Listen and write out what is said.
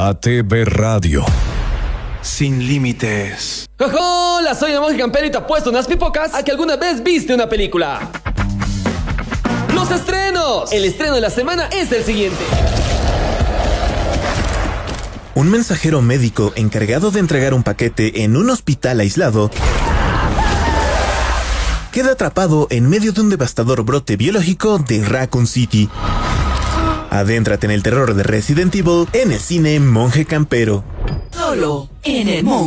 ATV Radio. Sin límites. Hola, soy el Monje Campero y te apuesto unas pipocas a que alguna vez viste una película. ¡Los estrenos! El estreno de la semana es el siguiente. Un mensajero médico encargado de entregar un paquete en un hospital aislado queda atrapado en medio de un devastador brote biológico de Raccoon City. Adéntrate en el terror de Resident Evil en el cine Monje Campero. Solo en el Monje